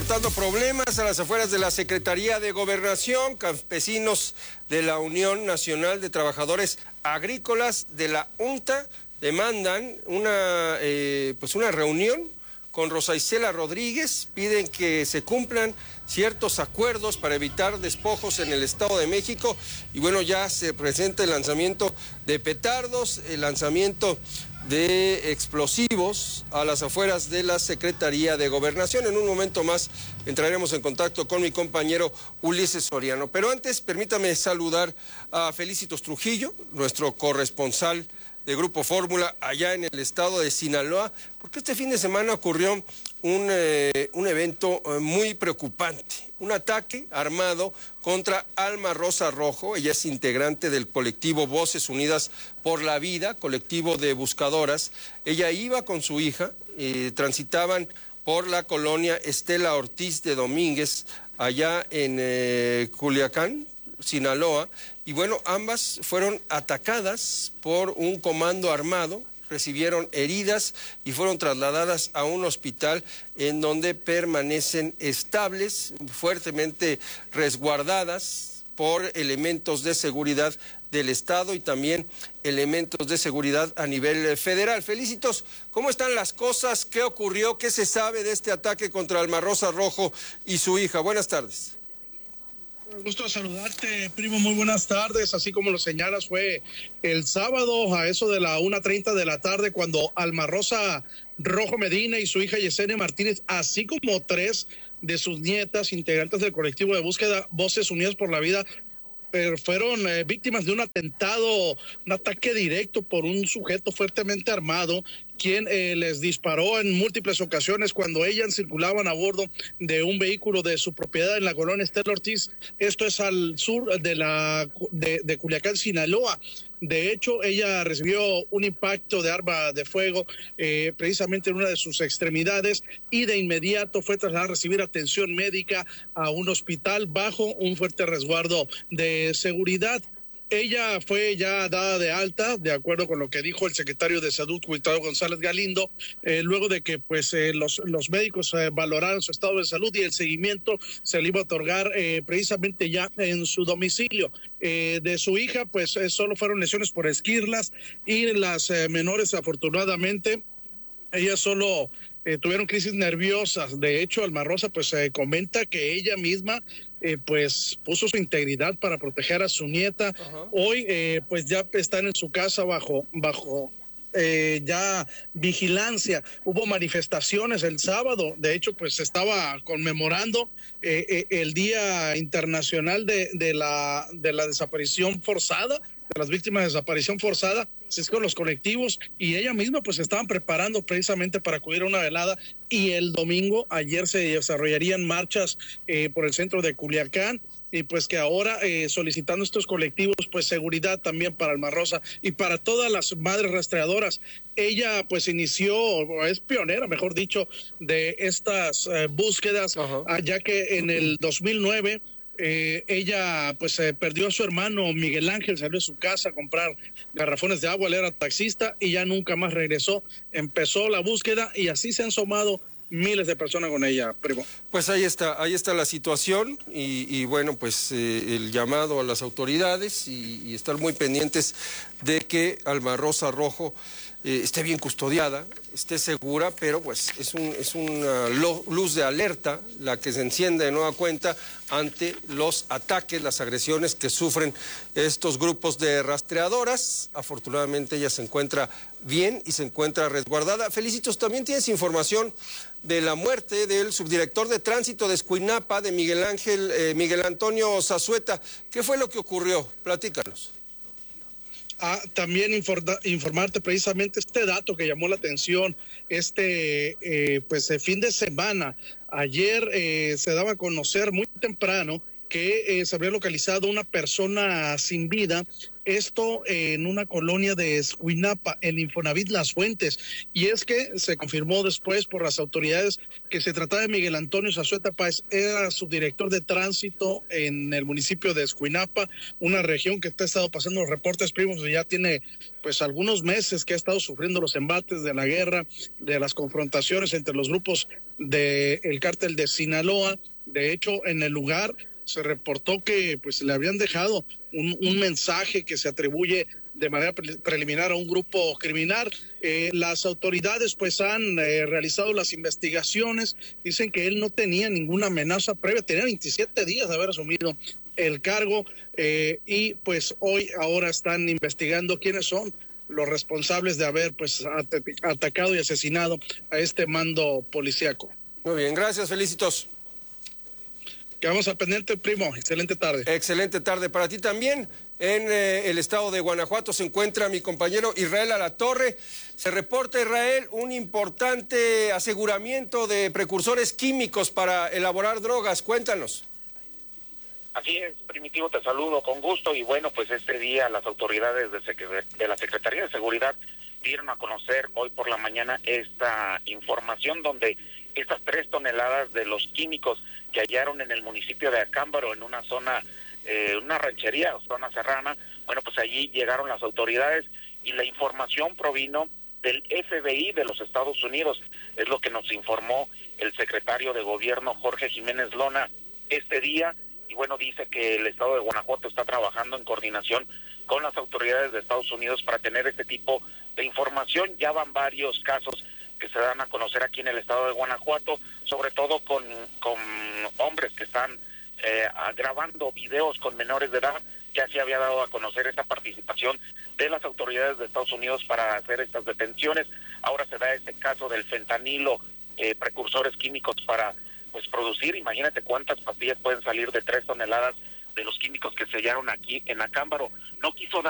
reportando problemas a las afueras de la Secretaría de Gobernación. Campesinos de la Unión Nacional de Trabajadores Agrícolas de la UNTA demandan una reunión con Rosa Isela Rodríguez. Piden que se cumplan ciertos acuerdos para evitar despojos en el Estado de México. Y bueno, ya se presenta el lanzamiento de petardos, el lanzamiento de explosivos a las afueras de la Secretaría de Gobernación. En un momento más entraremos en contacto con mi compañero Ulises Soriano. Pero antes, permítame saludar a Felicitos Trujillo, nuestro corresponsal de Grupo Fórmula allá en el estado de Sinaloa, porque este fin de semana ocurrió un evento muy preocupante, un ataque armado contra Alma Rosa Rojo. Ella es integrante del colectivo Voces Unidas por la Vida, colectivo de buscadoras. Ella iba con su hija, transitaban por la colonia Estela Ortiz de Domínguez, allá en Culiacán, Sinaloa, y bueno, ambas fueron atacadas por un comando armado, recibieron heridas y fueron trasladadas a un hospital en donde permanecen estables, fuertemente resguardadas por elementos de seguridad del Estado y también elementos de seguridad a nivel federal. Felicitos, ¿cómo están las cosas? ¿Qué ocurrió? ¿Qué se sabe de este ataque contra Alma Rosa Rojo y su hija? Buenas tardes. Un gusto saludarte, primo, muy buenas tardes. Así como lo señalas, fue el sábado a eso de la 1:30 de la tarde cuando Alma Rosa Rojo Medina y su hija Yesenia Martínez, así como 3 de sus nietas, integrantes del colectivo de búsqueda Voces Unidas por la Vida, fueron víctimas de un atentado, un ataque directo por un sujeto fuertemente armado, quien les disparó en múltiples ocasiones cuando ellas circulaban a bordo de un vehículo de su propiedad en la colonia Estela Ortiz. Esto es al sur de Culiacán, Sinaloa. De hecho, ella recibió un impacto de arma de fuego precisamente en una de sus extremidades y de inmediato fue trasladada a recibir atención médica a un hospital bajo un fuerte resguardo de seguridad. Ella fue ya dada de alta, de acuerdo con lo que dijo el secretario de Salud, Cuitado González Galindo, luego de que los médicos valoraron su estado de salud y el seguimiento se le iba a otorgar precisamente ya en su domicilio. De su hija, pues solo fueron lesiones por esquirlas y las menores, afortunadamente, ellas solo tuvieron crisis nerviosas. De hecho, Alma Rosa pues comenta que ella misma pues puso su integridad para proteger a su nieta. Hoy pues ya están en su casa bajo ya vigilancia. Hubo manifestaciones el sábado, de hecho pues se estaba conmemorando el Día Internacional de la Desaparición Forzada, de las víctimas de desaparición forzada. Es con los colectivos y ella misma pues estaban preparando precisamente para acudir a una velada, y el domingo, ayer, se desarrollarían marchas por el centro de Culiacán, y pues que ahora solicitando estos colectivos pues seguridad también para Alma Rosa y para todas las madres rastreadoras. Ella pues inició, o es pionera, mejor dicho, de estas búsquedas, ya que en el 2009 ella pues perdió a su hermano Miguel Ángel, salió de su casa a comprar garrafones de agua, él era taxista y ya nunca más regresó. Empezó la búsqueda y así se han sumado miles de personas con ella, primo. Pues ahí está la situación y bueno, pues el llamado a las autoridades y estar muy pendientes de que Alma Rosa Rojo esté bien custodiada, esté segura, pero pues es una luz de alerta la que se enciende de nueva cuenta ante los ataques, las agresiones que sufren estos grupos de rastreadoras. Afortunadamente ella se encuentra bien y se encuentra resguardada. Felicitos, también tienes información de la muerte del subdirector de tránsito de Escuinapa, de Miguel Antonio Zazueta. ¿Qué fue lo que ocurrió? Platícanos. También informarte precisamente este dato que llamó la atención fin de semana. Ayer se daba a conocer muy temprano que se habría localizado una persona sin vida Esto en una colonia de Escuinapa, en Infonavit Las Fuentes. Y es que se confirmó después por las autoridades que se trataba de Miguel Antonio Zazueta Páez, era subdirector de tránsito en el municipio de Escuinapa, una región que ha estado pasando los reportes, primos, ya tiene pues algunos meses que ha estado sufriendo los embates de la guerra, de las confrontaciones entre los grupos del cártel de Sinaloa. De hecho, en el lugar se reportó que pues le habían dejado un mensaje que se atribuye de manera preliminar a un grupo criminal. Las autoridades pues han realizado las investigaciones, dicen que él no tenía ninguna amenaza previa, tenía 27 días de haber asumido el cargo y pues ahora están investigando quiénes son los responsables de haber pues atacado y asesinado a este mando policíaco. Muy bien, gracias, Felicitos. Quedamos al pendiente, primo. Excelente tarde. Excelente tarde para ti también. En el estado de Guanajuato se encuentra mi compañero Israel Alatorre. Se reporta, Israel, un importante aseguramiento de precursores químicos para elaborar drogas. Cuéntanos. Así es, Primitivo, te saludo con gusto. Y bueno, pues este día las autoridades de la Secretaría de Seguridad dieron a conocer hoy por la mañana esta información donde estas 3 toneladas de los químicos que hallaron en el municipio de Acámbaro, en una zona, una ranchería o zona serrana, bueno, pues allí llegaron las autoridades y la información provino del FBI de los Estados Unidos, es lo que nos informó el secretario de Gobierno Jorge Jiménez Lona este día. Y bueno, dice que el estado de Guanajuato está trabajando en coordinación con las autoridades de Estados Unidos para tener este tipo de información. Ya van varios casos que se dan a conocer aquí en el estado de Guanajuato, sobre todo con hombres que están grabando videos con menores de edad. Ya se había dado a conocer esta participación de las autoridades de Estados Unidos para hacer estas detenciones. Ahora se da este caso del fentanilo, precursores químicos para pues producir, imagínate cuántas pastillas pueden salir de 3 toneladas de los químicos que se hallaron aquí en Acámbaro. No quiso dar